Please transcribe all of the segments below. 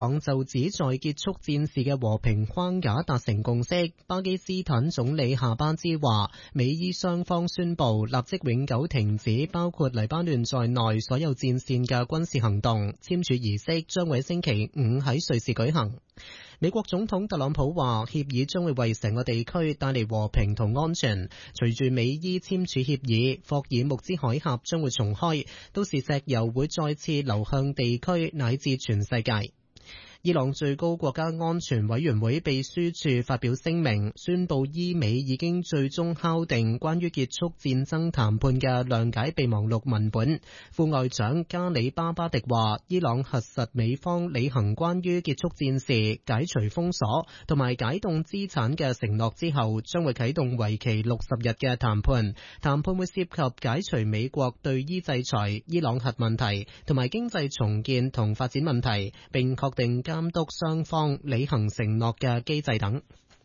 就指在結束戰事嘅和平框架達成共識。巴基斯坦總理夏巴茲話，美伊雙方宣布立即永久停止包括黎巴嫩在內所有戰線嘅軍事行動，簽署儀式將會星期五喺瑞士舉行。美國總統特朗普話，協議將會為成個地區帶嚟和平同安全。隨住美伊簽署協議，霍爾木茲海峽將會重開，到時石油會再次流向地區乃至全世界。伊朗最高國家安全委員會秘書處發表聲明，宣布伊美已經最終敲定關於結束戰爭談判嘅諒解備忘錄文本。副外長加里巴巴迪話，伊朗核實美方履行關於結束戰事、解除封鎖同埋解凍資產嘅承諾之後，將會啟動為期60日嘅談判。談判會涉及解除美國對伊制裁、伊朗核問題同埋經濟重建同發展問題，並確定監督雙方履行承諾嘅機制等。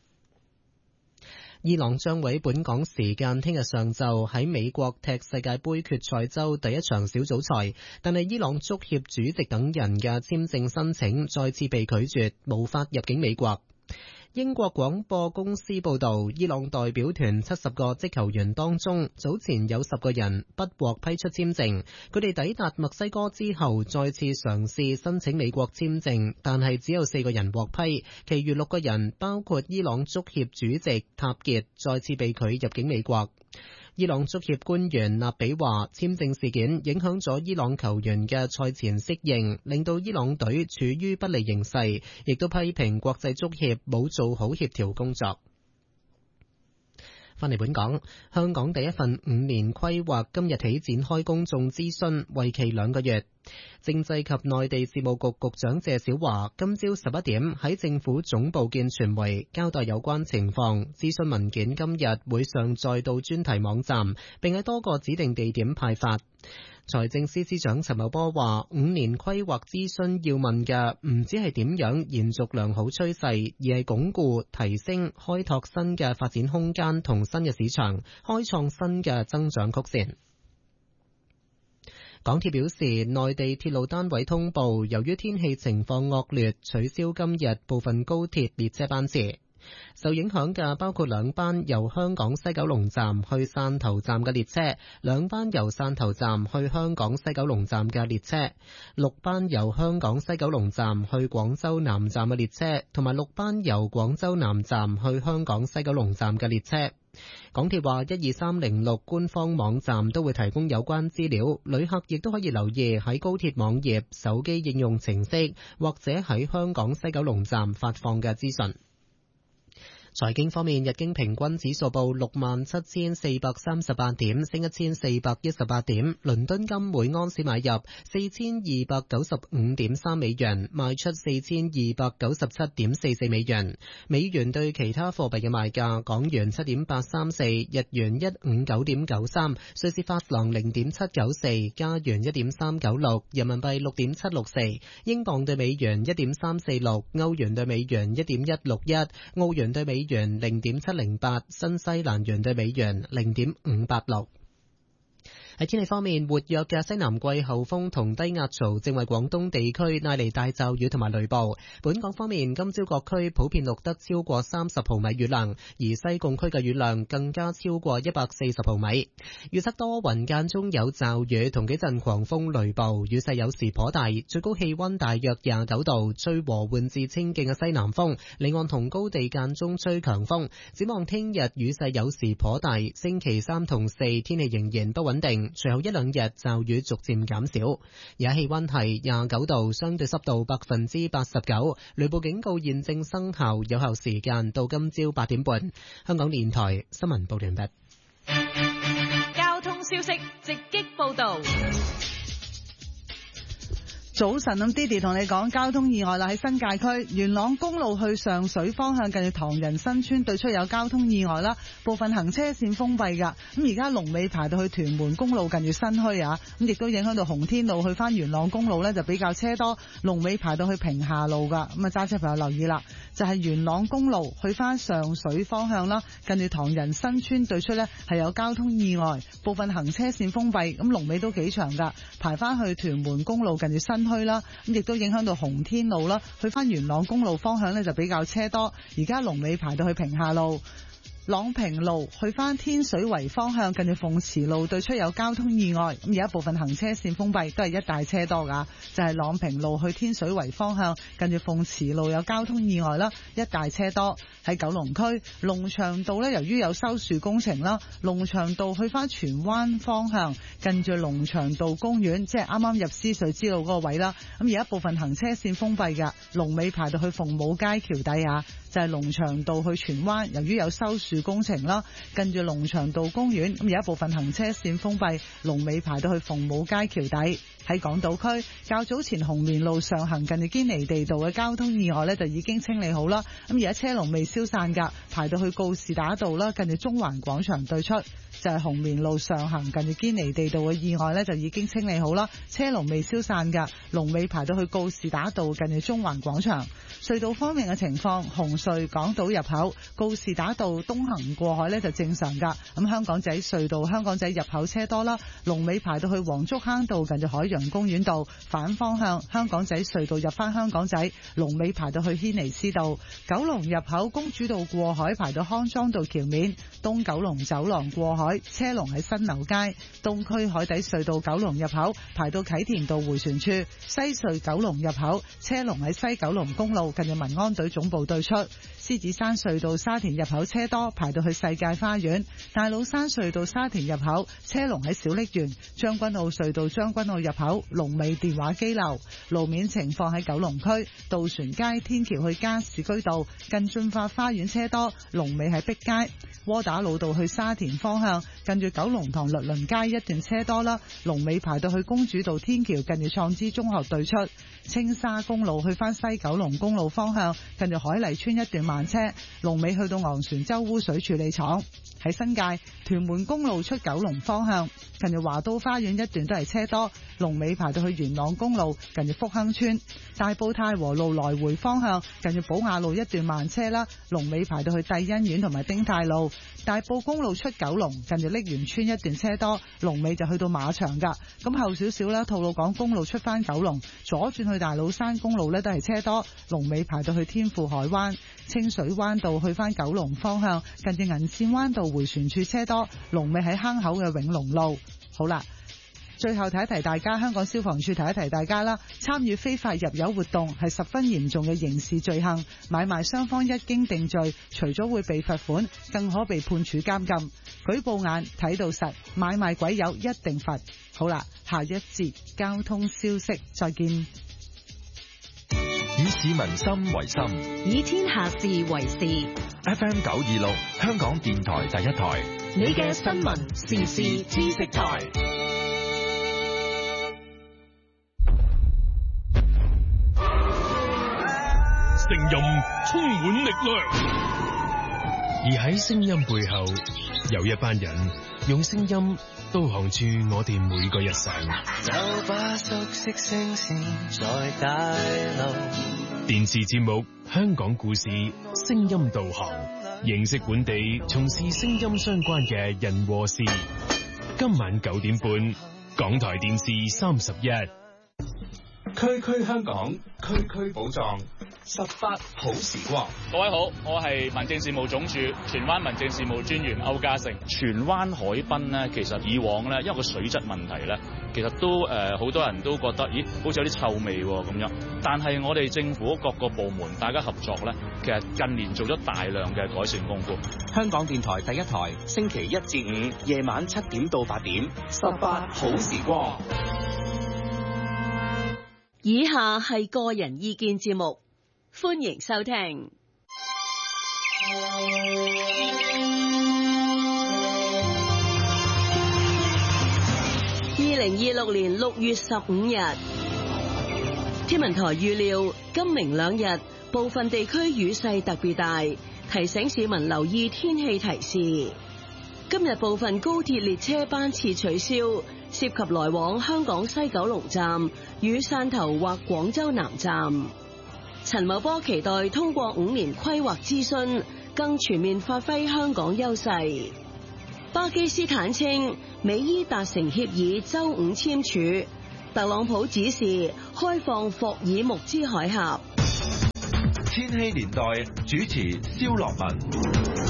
伊朗將喺本港時間聽日上晝喺美國踢世界盃決賽周第一場小組賽，但係伊朗足協主席等人嘅簽證申請再次被拒絕，無法入境美國。英國廣播公司報導，伊朗代表團70個職球員當中，早前有10個人不獲批出簽證。佢哋抵達墨西哥之後，再次嘗試申請美國簽證，但係只有4個人獲批，其餘6個人，包括伊朗足協主席塔傑，再次被拒入境美國。伊朗足協官員納比話，簽證事件影響咗伊朗球員嘅賽前適應，令到伊朗隊處於不利形勢，亦都批評國際足協冇做好協調工作。翻嚟本港，香港第一份5年規劃今日起展開公眾諮詢，為期2個月。政制及內地事務局局長謝小華今朝11點喺政府總部見傳媒，交代有關情況。諮詢文件今日會上載到專題網站，並喺多個指定地點派發。財政司司長陳茂波話，5年規劃諮詢要問嘅唔止係點樣延續良好趨勢，而係鞏固、提升、開拓新嘅發展空間同新嘅市場，開創新嘅增長曲線。港鐵表示，內地鐵路單位通報，由於天氣情況惡劣，取消今日部分高鐵列車班次。受影響嘅包括2班由香港西九龍站去汕頭站嘅列車，2班由汕頭站去香港西九龍站嘅列車，6班由香港西九龍站去廣州南站嘅列車，同埋6班由廣州南站去香港西九龍站嘅列車。港鐵話12306官方網站都會提供有關資料，旅客亦都可以留意喺高鐵網頁、手機應用程式或者喺香港西九龍站發放嘅資訊。財經方面，日經平均指數報67,438點，升1418點。倫敦金每安士買入4295.3美元，賣出4297.44美元。美元對其他貨幣嘅賣價：港元7.834，日元159.93，瑞士法郎0.794，加元1.396，人民幣6.764，英鎊對美元1.346，歐元對美元1.161，澳元對美元0.708，新西蘭元對美元0.586。喺天氣方面，活躍嘅西南季候風同低壓槽正為廣東地區帶嚟大驟雨同埋雷暴。本港方面，今朝各區普遍錄得超過30毫米雨量，而西貢區嘅雨量更加超過140毫米。預測多雲間中有驟雨同幾陣狂風雷暴，雨勢有時頗大，最高氣溫大約29度，吹和緩至清勁嘅西南風，離岸同高地間中吹強風。展望聽日雨勢有時頗大，星期3同4天氣仍然不穩定。隨後1-2日驟雨逐漸減少，而家氣溫係29度，相對濕度89%，雷暴警告現正生效，有效時間到今朝8點半。香港電台新聞報道完畢。 交通消息直擊報道。 早晨，咁 Didi 同你講交通意外啦，喺新界區元朗公路去上水方向，近住唐人新村對出有交通意外啦，部分行車線封閉噶。咁而家龍尾排到去屯門公路近住新墟啊，咁亦都影響到洪天路去翻元朗公路呢，就比較車多，龍尾排到去平下路噶。咁啊揸車朋友留意啦，就係元朗公路去翻上水方向啦，近住唐人新村對出呢，係有交通意外，部分行車線封閉，咁龍尾都幾長噶，排翻去屯門公路近住新墟啦，咁亦都影響到洪天路啦，去翻元朗公路方向呢就比較車多，而家龍尾排到去平下路。朗平路去翻天水圍方向，近住鳳池路對出有交通意外，咁而家部分行車線封閉，都係一大車多噶，就係朗平路去天水圍方向，近住鳳池路有交通意外啦，一大車多。喺九龍區龍翔道呢，由於有修樹工程啦，龍翔道去翻荃灣方向，近住龍翔道公園，即係啱啱入獅隧支路嗰個位啦，咁而家部分行車線封閉噶，龍尾排到去鳳舞街橋底啊。就係龍翔道去荃灣，由於有修樹工程啦，近住龍翔道公園，咁而家部分行車線封閉，龍尾排到去鳳舞街橋底。喺港島區較早前紅棉路上行近住堅尼地道嘅交通意外呢，就已經清理好啦，咁而家車龍未消散㗎，排到去告士打道啦，近住中環廣場對出。就係紅棉路上行近住堅尼地道嘅意外呢，就已經清理好啦，車龍未消散㗎，龍尾排到去告士打道近住中環廣場。隧道方面嘅情況，紅隧港島入口告士打道東行過海呢就正常㗎，咁香港仔隧道香港仔入口車多啦，龍尾排到去黃竹坑道近住海洋公園道，反方向香港仔隧道入返香港仔，龍尾排到去軒尼詩道。九龍入口公主道過海排到康莊道橋面，東九龍走廊過海車龍喺新樓街，東區海底隧道九龍入口排到啟田道迴旋處，西隧九龍入口車龍喺西九龍公路近住民安隊總部對出，獅子山隧道沙田入口車多排到去世界花園，大老山隧道沙田入口車龍喺小瀝源，將軍澳隧道將軍澳入口龍尾電話機樓。路面情況喺九龍區渡船街天橋去加士居道近駿發花園車多，龍尾喺碧街。窩打老道去沙田方向近住九龍塘律倫街一段車多啦，龍尾排到去公主道天橋近住創知中學對出。青沙公路去翻西九龍公路方向近住海麗村一段慢車，龍尾去到昂船洲污水處理廠。喺新界屯門公路出九龍方向近住華都花園一段都係車多，龍尾排到去元朗公路近住福亨村。大埔太和路來回方向近住寶雅路一段慢車啦，龍尾排到去帝欣苑同埋丁泰路。大埔公路出九龍近住瀝源村一段車多，龍尾就去到馬場噶。咁後少少啦，吐露港公路出翻九龍左轉去大老山公路呢都係車多，龍尾排到去天富海灣。清水灣道去翻九龍方向近住銀線灣道迴旋處車多，龍尾喺坑口嘅永隆路。好啦，最後提一提大家，香港消防處提一提大家啦，參與非法入油活動係十分嚴重嘅刑事罪行，買賣雙方一經定罪，除咗會被罰款，更可被判處監禁。舉報眼睇到實，買賣鬼友一定罰。好啦，下一節交通消息再見。 以市民心為心， 以天下事為事。 FM 926香港電台第一台， 你嘅新聞時事知識台。 聲音充滿力量，而喺聲音背後，有一班人用聲音導航住我哋每個日常。 就把熟悉聲線在大路。 電視節目《香港故事》聲音導航，認識本地從事聲音相關嘅人和事。今晚9點半，港台電視31。 區區香港，區區寶藏，18好時光。 各位好，我係民政事務總署荃灣民政事務專員歐家成。荃灣海濱咧，其實以往咧，因為個水質問題咧，其實都好多人都覺得，咦，好似有啲臭味咁樣。但係我哋政府各個部門大家合作咧，其實近年做咗大量嘅改善功夫。 香港電台第一台，星期1至5夜晚7點到8點，18好時光。 以下係個人意見節目，歡迎收聽。2026年6月15日，天文台預料今明兩日部分地區雨勢特別大，提醒市民留意天氣提示。今日部分高鐵列車班次取消，涉及來往香港西九龍站與汕頭或廣州南站。陳茂波期待通過5年規劃諮詢，更全面發揮香港優勢。巴基斯坦稱美伊達成協議週5簽署， 特朗普指示開放霍爾木茲海峽。 千禧年代主持蕭樂文。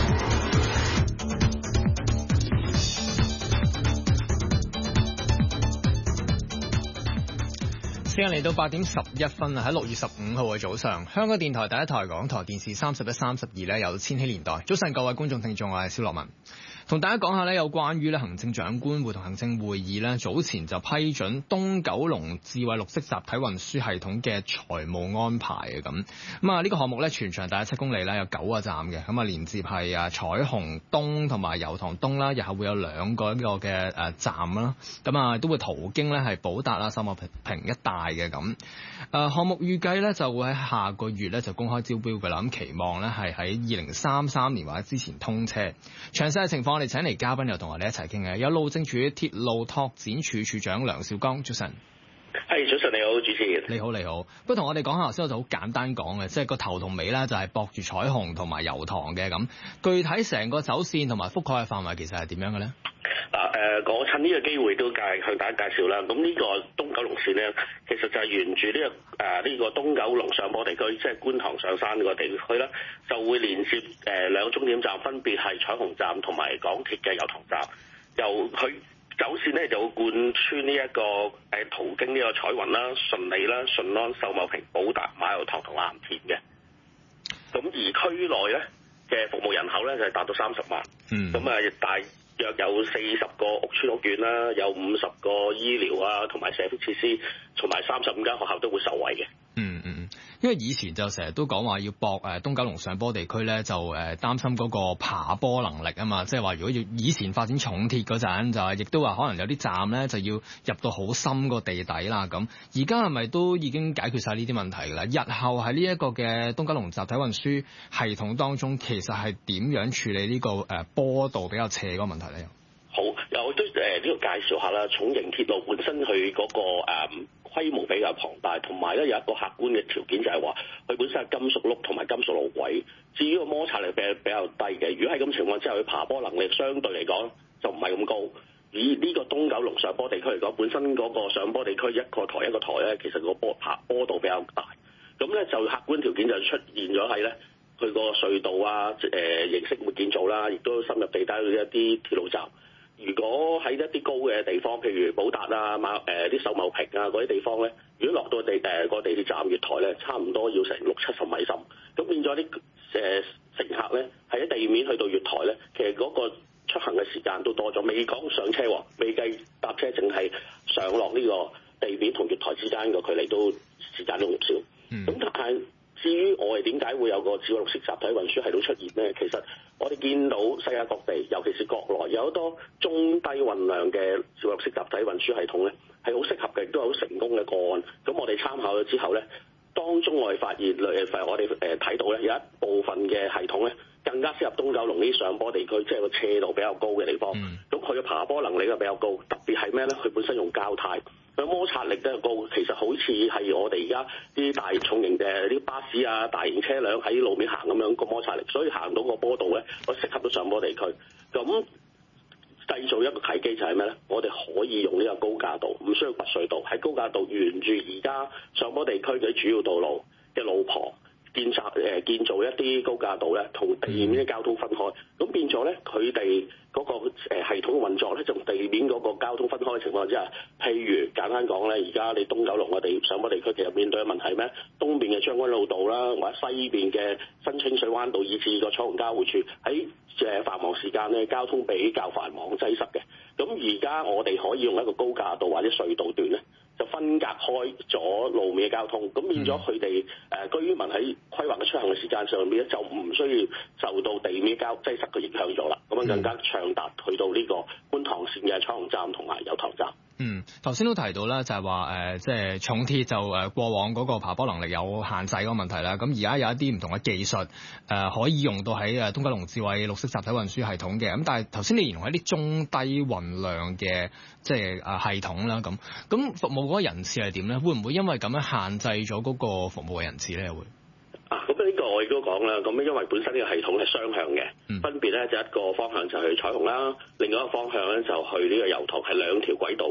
時間嚟到8點11分啊！喺6月15號嘅早上，香港電台第一台、港台電視31、32咧有千禧年代。早晨各位觀眾聽眾，我係蕭樂文。同大家講下咧，有關於咧行政長官會同行政會議咧早前就批准東九龍智慧綠色集體運輸系統嘅財務安排嘅咁啊，呢個項目咧全長大約7公里啦，有9個站嘅，咁啊連接係彩虹東同埋油塘東啦，日後會有2個呢個嘅站啦，咁啊都會途經咧係寶達啦、秀茂坪一帶嘅咁。項目預計咧就會喺下個月咧就公開招標嘅啦，咁期望咧係喺2033年或者之前通車。詳細嘅情況，我哋請嚟嘉賓又同我哋一齊傾嘅，有路政署鐵路拓展處處長梁兆剛，早晨。 係，早晨，你好，主持人。 你好，你好。不過同我哋講下，頭先我就好簡單講嘅，即係個頭同尾咧就係駁住彩虹同埋油塘嘅咁。具體成個走線同埋覆蓋嘅範圍其實係點樣嘅咧？ 我趁呢個機會都向大家介紹啦。咁呢個東九龍線咧，其實就係沿住呢個東九龍上坡地區，即係觀塘上山嗰個地區啦，就會連接2個終點站，分別係彩虹站同埋港鐵嘅油塘站。由佢走線咧就會貫穿呢一個途經呢個彩雲啦、順利啦、順安、秀茂坪、寶達、馬油塘同藍田嘅。咁而區內咧嘅服務人口咧就係達到30萬。咁啊大約有40個屋邨屋苑啦，有50個醫療啊同埋社福設施，同埋35間學校都會受惠嘅。 因為以前就成日都講話要駁東九龍上坡地區咧，就擔心嗰個爬坡能力啊嘛，即係話如果要以前發展重鐵嗰陣，就係亦都話可能有啲站咧就要入到好深個地底啦咁。而家係咪都已經解決晒呢啲問題㗎啦？日後喺呢一個嘅東九龍集體運輸系統當中，其實係點樣處理呢個坡度比較斜嗰個問題咧？ 好，我都呢度介紹下啦。重型鐵路本身佢嗰個規模比較龐大，同埋咧有一個客觀嘅條件就係話佢本身係金屬轆同埋金屬路軌，至於個摩擦力比較低嘅。如果係咁情況之下，佢爬坡能力相對嚟講就唔係咁高。以呢個東九龍上坡地區嚟講，本身嗰個上坡地區一個台一個台咧，其實個坡度比較大。咁咧就客觀條件就出現咗係咧，佢個隧道啊形式會建造啦，亦都深入地底嘅一啲鐵路站。如果喺一啲高嘅地方，譬如寶達啊、啲秀茂坪啊嗰啲地方咧，如果落到個地鐵站月台咧，差唔多要成60-70米深，咁變咗啲乘客咧喺地面去到月台咧，其實嗰個出行嘅時間都多咗，未講上車喎，未計搭車，淨係上落呢個地面同月台之間嘅距離都時間都唔少。咁但係至於我哋點解會有個智慧綠色集體運輸系統出現咧？其實我哋見到世界各地，尤其是國內有好多中低運量嘅智慧綠色集體運輸系統咧，係好適合嘅，亦都係好成功嘅個案。咁我哋參考咗之後咧，當中我哋發現我哋睇到咧有一部分嘅系統咧更加適合東九龍呢啲上坡地區，即係個斜度比較高嘅地方。咁佢嘅爬坡能力係比較高，特別係咩咧？佢本身用膠軚。佢摩擦力都係高，其實好似係我哋而家啲大重型嘅啲巴士啊、大型車輛喺路面行咁樣個摩擦力，所以行到個坡度咧，我適合到上坡地區。咁製造一個契機就係咩咧？我哋可以用呢個高架道，唔需要掘隧道，喺高架道沿住而家上坡地區嘅主要道路嘅路旁建造一啲高架道咧，同地面嘅交通分開。咁變咗咧，佢哋嗰個系統運作咧，就地面嗰個交通分開嘅情況之下，譬如簡單講咧，而家你東九龍嘅上坡地區其實面對嘅問題咩？東邊嘅將軍澳道啦，或者西邊嘅新清水灣道，以至個彩虹交匯處喺繁忙時間咧，交通比較繁忙擠塞嘅。咁而家我哋可以用一個高架道或者隧道段咧，就分隔開咗路面嘅交通，咁變咗佢哋居民喺規劃嘅出行嘅時間上面咧，就唔需要受到地面擠塞嘅影響咗啦。咁樣更加暢達去到呢個觀塘線嘅彩虹站同埋油塘站。 頭先都提到啦，就係話即係重鐵就過往嗰個爬坡能力有限制嗰個問題啦。咁而家有一啲唔同嘅技術可以用到喺東九龍智慧綠色集體運輸系統嘅。咁但係頭先你形容係一啲中低運量嘅即係系統啦。咁服務嗰個人次係點咧？會唔會因為咁樣限制咗嗰個服務嘅人次咧？會咁呢個我亦都講啦。咁因為本身呢個系統係雙向嘅，分別咧就一個方向就去彩虹啦，另外一個方向咧就去呢個油塘，係2條軌道嘅。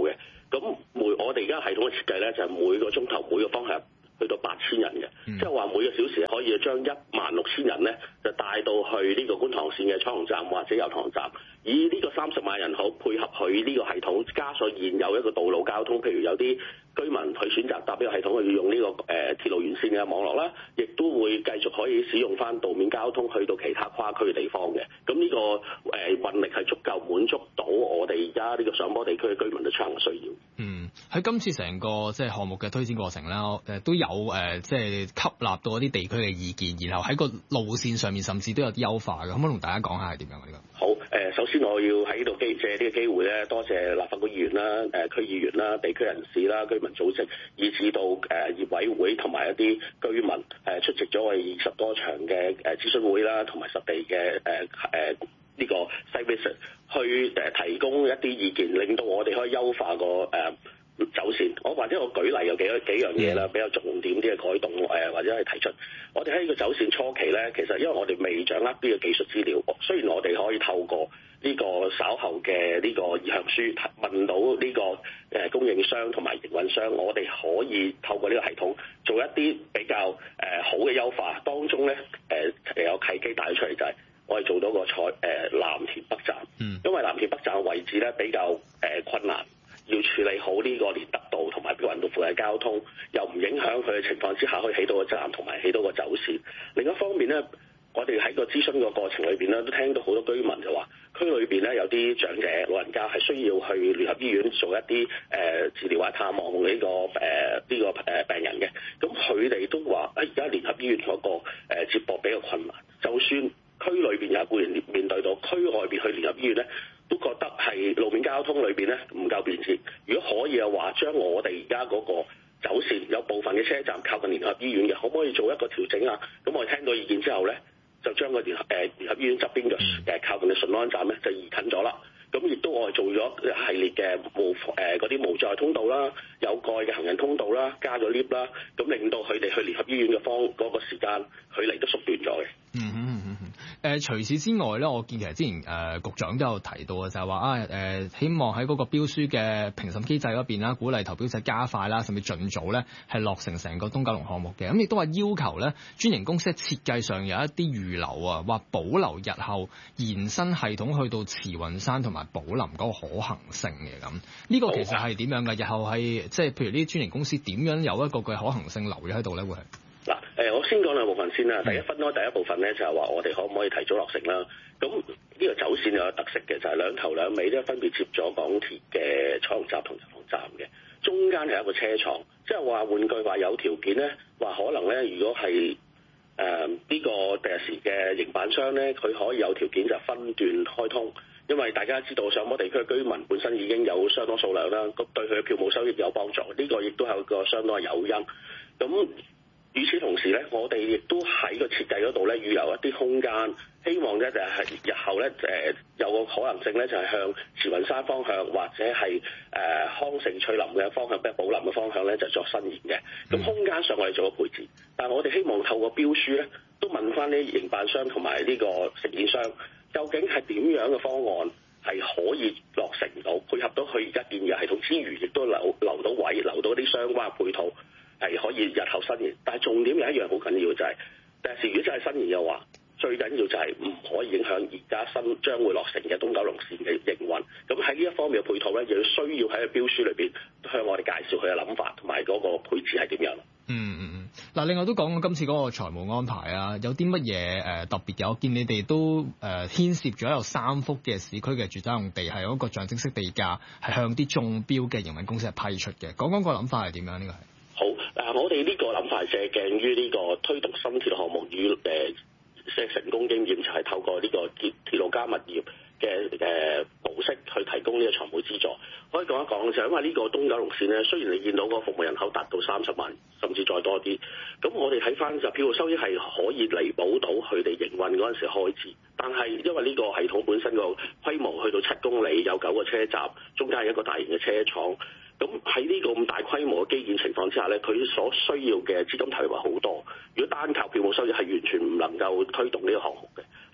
咁我哋而家系統嘅設計咧，就係每個鐘頭每個方向去到8000人嘅，即係話每個小時可以將16000人咧就帶到去呢個觀塘線嘅彩虹站或者油塘站，以呢個30萬人口配合佢呢個系統，加上現有一個道路交通，譬如有啲居民佢選擇搭呢個系統去用呢個鐵路沿線嘅網絡啦，亦都會繼續可以使用翻道面交通去到其他跨區嘅地方嘅。咁呢個運力係足夠滿足到我哋而家呢個上坡地區嘅居民嘅出行需要。 喺今次成個即係項目嘅推展過程啦，都有即係吸納到一啲地區嘅意見，然後喺個路線上面甚至都有啲優化嘅，可唔可以同大家講下係點樣嘅呢個？ 好，首先我要喺度借呢個機會咧，多謝立法會議員啦、區議員啦、地區人士啦、居民組織，以至到業委會同埋一啲居民出席咗我哋20多場嘅諮詢會啦，同埋實地嘅呢個 site visit， 去提供一啲意見，令到我哋可以優化個走線。或者我舉例有幾樣嘢啦，比較重點啲嘅改動或者係提出。我哋喺呢個走線初期咧，其實因為我哋未掌握呢個技術資料，雖然我哋可以透過呢個稍後嘅呢個意向書問到呢個供應商同埋營運商，我哋可以透過呢個系統做一啲比較好嘅優化。當中咧有契機帶出嚟就係我哋做到個藍田北站，因為藍田北站嘅位置咧比較困難。要處理好呢個連德道同埋碧雲道附近嘅交通，又唔影響佢嘅情況之下，可以起到個站同埋起到個走線。另一方面咧，我哋喺個諮詢個過程裏邊咧，都聽到好多居民就話，區裏邊咧有啲長者老人家係需要去聯合醫院做一啲治療或探望呢個病人嘅。咁佢哋都話而家聯合醫院嗰個接駁比較困難，就算區裏邊有固然面對到，區外邊去聯合醫院咧，都覺得係路面交通裏邊咧唔夠便捷。如果可以嘅話，將我哋而家嗰個走線有部分嘅車站靠近聯合醫院嘅，可唔可以做一個調整啊？咁我哋聽到意見之後咧，就將個聯合醫院側邊嘅靠近嘅順安站咧就移近咗啦。咁亦都我哋做咗一系列嘅嗰啲無障礙通道啦、有蓋嘅行人通道啦、加咗 lift 啦，咁令到佢哋去聯合醫院嘅嗰個時間距離都縮短咗嘅。 除此之外咧，我見其實之前局長都有提到嘅，就係話希望喺嗰個標書嘅評審機制嗰邊啦，鼓勵投標者加快啦，甚至盡早咧係落成成個東九龍項目嘅。咁亦都話要求咧專營公司喺設計上有一啲預留啊，話保留日後延伸系統去到慈雲山同埋寶林嗰個可行性嘅咁。呢個其實係點樣嘅？日後係即係譬如呢啲專營公司點樣有一個嘅可行性留咗喺度咧？會係？ 我先講兩部分先啦。第一部分咧就係話我哋可唔可以提早落成啦？咁呢個走線有個特色嘅，就係兩頭兩尾咧分別接咗港鐵嘅彩虹站同油塘站嘅，中間係一個車廠。即係話換句話，有條件咧話可能咧，如果係呢個第時嘅營辦商咧，佢可以有條件就分段開通，因為大家知道上坡地區嘅居民本身已經有相當數量啦，咁對佢嘅票務收益有幫助。呢個亦都係一個相當嘅誘因。咁與此同時咧，我哋亦都喺個設計嗰度咧預留一啲空間，希望咧就係日後咧有個可能性咧就係向慈雲山方向或者係康城翠林嘅方向，即係寶林嘅方向咧就作伸延嘅。咁空間上我哋做個配置，但係我哋希望透過標書咧都問翻呢營辦商同埋呢個承建商，究竟係點樣嘅方案係可以落成到，配合到佢而家建議嘅系統之餘，亦都留到位，留到啲相關嘅配套。係可以日後伸延，但係重點有一樣好緊要就係，第時如果真係伸延嘅話，最緊要就係唔可以影響而家新將會落成嘅東九龍線嘅營運。咁喺呢一方面嘅配套咧，亦需要喺個標書裏邊向我哋介紹佢嘅諗法同埋嗰個配置係點樣。 嗱，另外都講過今次嗰個財務安排啊，有啲乜嘢特別嘅？我見你哋都牽涉咗有3幅嘅市區嘅住宅用地，係有一個象徵式地價，係向啲中標嘅營運公司係批出嘅。講個諗法係點樣？呢個係好我哋呢個諗法係借鏡於呢個推動新鐵路項目與成功經驗，就係透過呢個鐵路加物業嘅模式去提供呢個財務資助。可以講一講就係因為呢個東九龍線咧，雖然你見到個服務人口達到30萬，甚至再多啲，咁我哋睇翻就票務收益係可以彌補到佢哋營運嗰陣時開支，但係因為呢個系統本身個規模去到7公里，有9個車站，中間係一個大型嘅車廠。咁喺呢個咁大規模嘅基建情況之下咧，佢所需要嘅資金投入係好多。如果單靠票務收益係完全唔能夠推動呢個項目嘅。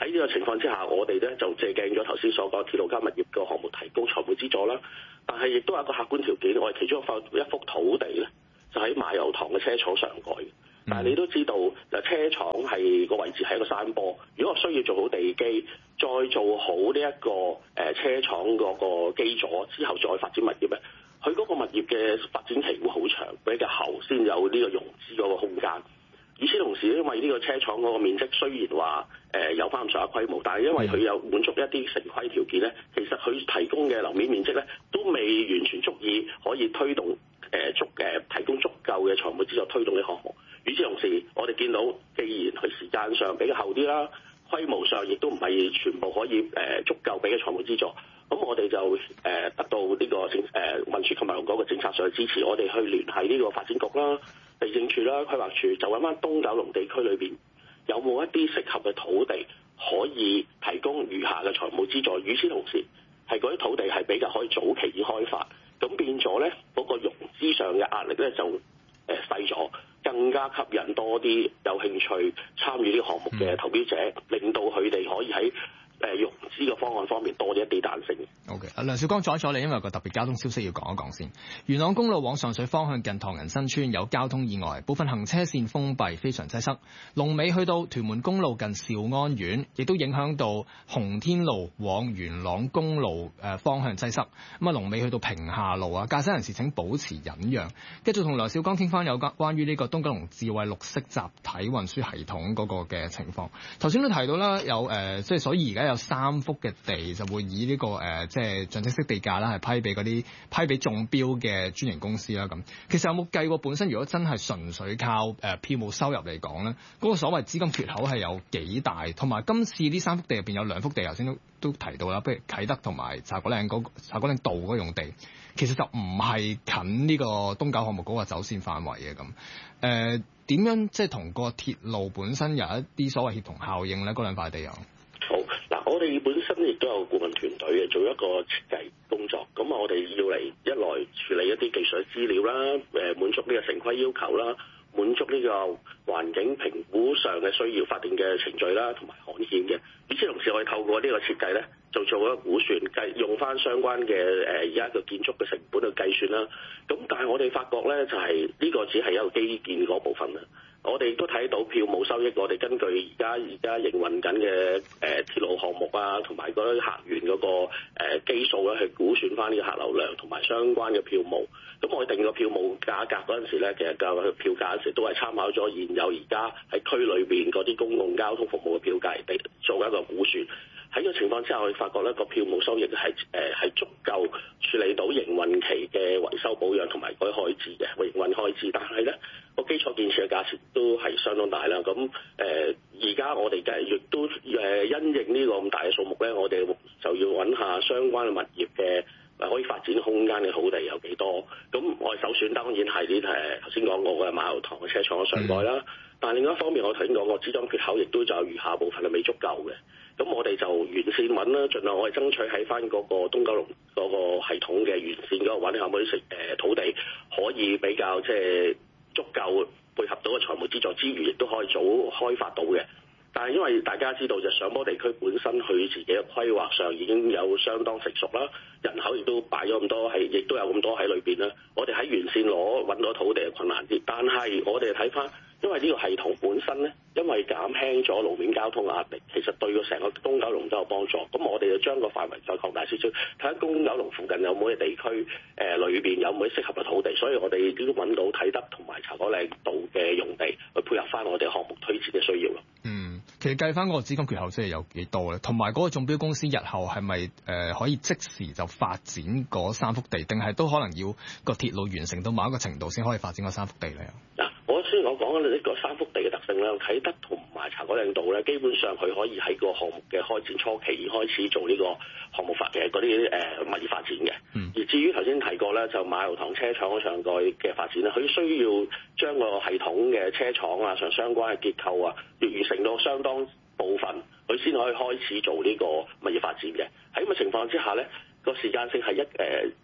喺呢個情況之下，我哋咧就借鏡咗頭先所講鐵路加物業嘅項目提供財務資助啦。但係亦都有一個客觀條件，我哋其中一幅土地咧就喺馬油塘嘅車廠上蓋。但係你都知道，車廠係個位置係一個山坡。如果我需要做好地基，再做好呢一個車廠嗰個基礎之後再發展物業咧，佢嗰個物業嘅發展期會好長，比較後先有呢個融資嗰個空間。與此同時，因為呢個車廠嗰個面積雖然話有翻咁上下規模，但係因為佢有滿足一啲城規條件咧，其實佢提供嘅樓面面積咧都未完全足以可以推動提供足夠嘅財務資助推動呢項目。與此同時，我哋見到既然佢時間上比較後啲啦，規模上亦都唔係全部可以足夠俾嘅財務資助，咁我哋就得到呢個運輸及物流局嘅政策上嘅支持，我哋去聯繫呢個發展局啦、地政處啦、規劃處，就揾翻東九龍地區裏邊有冇一啲適合嘅土地可以提供餘下嘅財務資助。與此同時，係嗰啲土地係比較可以早期已開發，咁變咗咧嗰個融資上嘅壓力咧就細咗，更加吸引多啲有興趣參與呢個項目嘅投標者，令到佢哋可以喺融資嘅方案方面多啲一啲彈性。 OK， 梁兆光阻咗你，因為有個特別交通消息要講一講先。元朗公路往上水方向近唐人新村有交通意外，部分行車線封閉，非常擠塞。龍尾去到屯門公路近兆安苑，亦都影響到洪天路往元朗公路方向擠塞。咁啊，龍尾去到屏廈路啊，駕駛人士請保持忍讓。繼續同梁兆光傾翻有關於呢個東九龍智慧綠色集體運輸系統嗰個嘅情況。頭先都提到啦，有即係所以而家有3幅嘅地就會以呢個即係象徵式地價啦，係批俾中標嘅專營公司啦。咁其實有冇計過本身如果真係純粹靠票務收入嚟講咧，嗰個所謂資金缺口係有幾大？同埋今次呢3幅地入邊有2幅地，頭先都提到啦，不如啟德同埋茶果嶺道嗰用地，其實就唔係近呢個東九項目嗰個走線範圍嘅咁。點樣即係同個鐵路本身有一啲所謂協同效應咧？嗰兩塊地有。 好嗱，我哋本身亦都有顧問團隊嘅，做一個設計工作。咁我哋要嚟一來處理一啲技術資料啦，滿足呢個城規要求啦，滿足呢個環境評估上嘅需要、法定嘅程序啦，同埋刊憲嘅。與此同時，我哋透過呢個設計咧，就做一個估算，用翻相關嘅而家嘅建築嘅成本去計算啦。咁但係我哋發覺咧，就係呢個只係一個基建嗰部分啦。我哋都睇到票務收益，我哋根據而家營運緊嘅鐵路項目啊，同埋嗰啲客源嗰個基數咧，去估算翻呢個客流量同埋相關嘅票務。咁我哋定個票務價格嗰陣時咧，其實個票價嗰陣時都係參考咗現有而家喺區裏邊嗰啲公共交通服務嘅票價嚟做一個估算。喺個情況之下，我哋發覺咧個票務收益係足夠處理到營運期嘅維修保養同埋嗰啲開支嘅營運開支，但係咧個基礎建設嘅價錢都係相當大啦。咁而家我哋亦都因應呢個咁大嘅數目咧，我哋就要揾下相關嘅物業嘅可以發展空間嘅土地有幾多。咁我哋首選當然係呢頭先講過嘅馬油塘嘅車廠嘅上蓋啦。但係另一方面，我頭先講過資金缺口亦都就有餘下部分係未足夠嘅。咁我哋就完善揾啦，盡量我哋爭取喺翻嗰個東九龍嗰個系統嘅完善嗰個揾下冇啲土地可以比較即係足夠配合到個財務資助之餘，亦都可以早開發到嘅。但係因為大家知道就上坡地區本身佢自己嘅規劃上已經有相當成熟啦，人口亦都擺咗咁多亦都有咁多喺裏邊啦。我哋喺沿線揾到土地係困難啲，但係我哋睇翻，因為呢個系統本身咧，因為減輕咗路面交通壓力，其實對個成個東九龍都有幫助。咁我哋就將個範圍再擴大少少，睇下東九龍附近有冇啲地區裏邊有冇啲適合嘅土地。所以我哋亦都揾到啟德同埋茶果嶺道嘅用地去配合翻我哋項目推薦嘅需要咯。 其實計翻嗰個資金缺口即係有幾多咧？同埋嗰個中標公司日後係咪可以即時就發展嗰3幅地，定係都可能要個鐵路完成到某一個程度先可以發展嗰3幅地咧？ 嗱，我雖然我講緊呢個3幅地嘅特性咧，啟德同埋茶果嶺道咧，基本上佢可以喺個項目嘅開展初期已開始做呢個項目嘅嗰啲物業發展嘅。而至於頭先提過咧，就馬油塘車廠嗰上蓋嘅發展咧，佢需要將個系統嘅車廠啊上相關嘅結構啊，要完成到相當部分，佢先可以開始做呢個物業發展嘅。喺咁嘅情況之下咧，個時間性係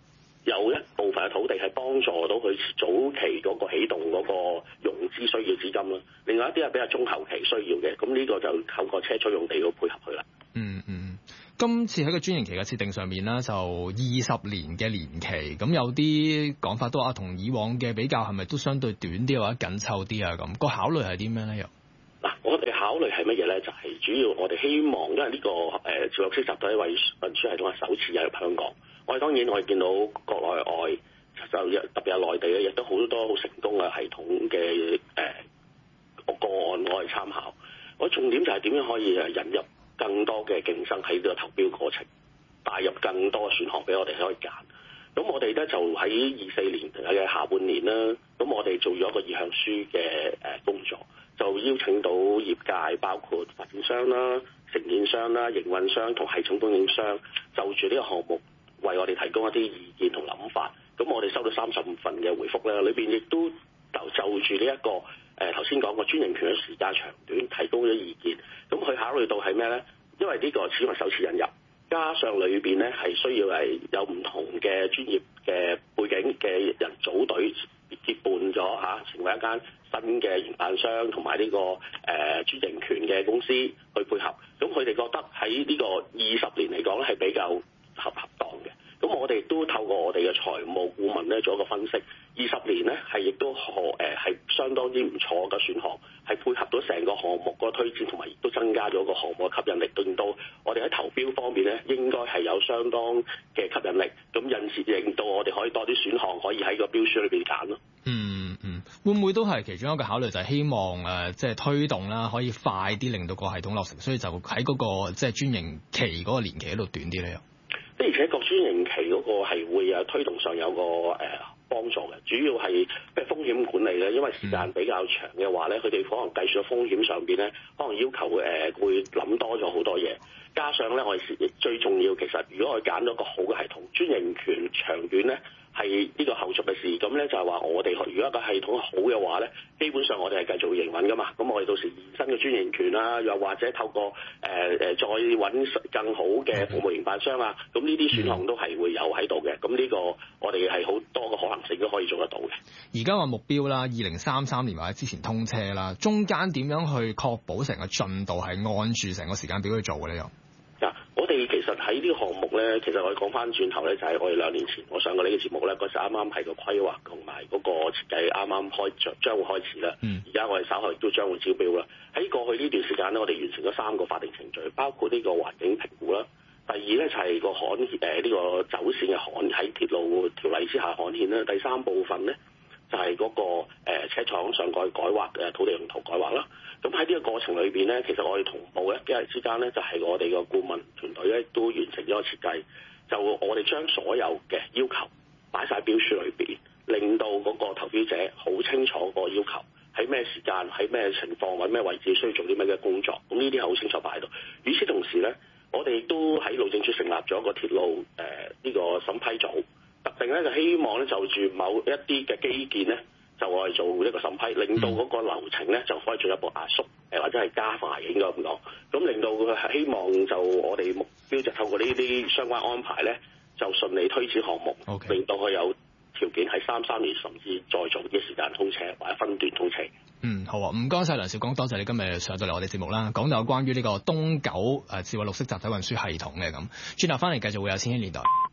有一部分嘅土地係幫助到佢早期嗰個起動嗰個融資需要資金啦。另外一啲係比較中後期需要嘅，咁呢個就透過車廠用地去配合佢啦。 今次喺個專營期嘅設定上面啦，就20年嘅年期，咁有啲講法都話同以往嘅比較係咪都相對短啲或者緊湊啲啊？咁個考慮係啲咩咧？又嗱，我哋考慮係乜嘢咧？就係主要我哋希望，因為呢個潮綠色集體運輸系統係首次引入香港。我哋當然我哋見到國內外就特別係內地咧，亦都好多好成功嘅系統嘅個案，我哋參考。我重點就係點樣可以引入更多嘅競爭喺呢個投標過程，帶入更多選項俾我哋可以揀。咁我哋咧就喺24年嘅下半年啦，咁我哋做咗一個意向書嘅工作，就邀請到業界包括發展商啦、承建商啦、營運商同系統供應商，就住呢個項目為我哋提供一啲意見同諗法。咁我哋收到35份嘅回覆咧，裏邊亦都就住呢一個頭先講個專營權嘅時間長短提供咗意見。咁佢考慮到係咩咧？因為呢個始終係首次引入，加上裏邊咧係需要係有唔同嘅專業嘅背景嘅人組隊結伴咗嚇，成為一間新嘅營辦商同埋呢個專營權嘅公司去配合。咁佢哋覺得喺呢個20年嚟講咧係比較合當嘅。咁我哋都透過我哋嘅財務顧問咧做一個分析，20年咧係亦都係相當之唔錯嘅選項，係配合到成個項目個推薦，同埋亦都增加咗個項目嘅吸引力，令到我哋喺投標方面咧應該係有相當嘅吸引力，咁因此令到我哋可以多啲選項可以喺個標書裏邊揀咯。 會唔會都係其中一個考慮，就係希望即係推動啦，可以快啲令到個系統落成，所以就喺嗰個即係專營期嗰個年期喺度短啲咧。 的而且確專營期嗰個係會推動上有個幫助嘅，主要係譬如風險管理咧，因為時間比較長嘅話咧，佢哋可能計算嘅風險上邊咧，可能要求會諗多咗好多嘢。加上咧，我哋最重要其實，如果我哋揀咗個好嘅系統，專營權長短咧係呢個後續嘅事。咁咧就係話我哋如果個系統好嘅話咧，基本上我哋係繼續營運噶嘛。咁我哋到時延伸嘅專營權啦，又或者透過再揾更好嘅服務營辦商啊，咁呢啲選項都係會有喺度嘅。咁呢個我哋係好多個可能性都可以做得到嘅。 而家話目標啦，2033年或者之前通車啦，中間點樣去確保成個進度係按住成個時間表去做嘅咧？又我哋其實喺呢個項目咧，其實我哋講翻轉頭咧，就係我哋2年前我上過呢個節目咧，嗰時啱啱係個規劃同埋嗰個設計啱啱將會開始啦。而家我哋稍後亦都將會招標啦。喺過去呢段時間咧，我哋完成咗3個法定程序，包括呢個環境評估啦。第二咧就係個刊呢個走線嘅刊喺鐵路條例之下刊憲啦。第3部分咧就係嗰個車廠上蓋改劃嘅土地用途改劃啦。咁喺呢個過程裏邊咧，其實我哋同步咧，幾日之間咧，就係我哋個顧問團隊咧都完成咗個設計，就我哋將所有嘅要求擺晒標書裏邊，令到嗰個投標者好清楚個要求喺咩時間、喺咩情況、或者咩位置需要做啲咩嘅工作。咁呢啲係好清楚擺喺度。與此同時咧，我哋亦都喺路政署成立咗一個鐵路呢個審批組，特定咧就希望咧就住某一啲嘅基建咧，就我哋做一個審批，令到嗰個流程咧就可以進一步壓縮，或者係加快嘅，應該咁講。咁令到佢希望就我哋目標就透過呢啲相關安排咧，就順利推展項目，令到佢有條件喺33年甚至再早啲時間通車或者分段通車。 好啊，唔該晒梁兆光，多謝你今日上到嚟我哋節目啦，講到有關於呢個東九智慧綠色集體運輸系統嘅咁，轉頭翻嚟繼續會有千禧年代。